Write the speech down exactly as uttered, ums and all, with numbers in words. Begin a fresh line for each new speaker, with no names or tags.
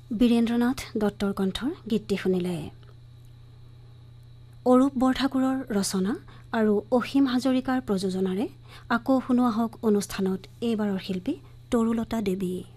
বীৰেন্দ্ৰনাথ দত্তৰ কণ্ঠৰ গীতটি শুনিলে। অৰূপ বৰঠাকুৰৰ ৰচনা আৰু অসীম হাজৰিকাৰ প্ৰযোজনাৰে আকৌ শুনোৱা হওক অনুষ্ঠানত এইবাৰৰ শিল্পী তৰুলতা দেৱী।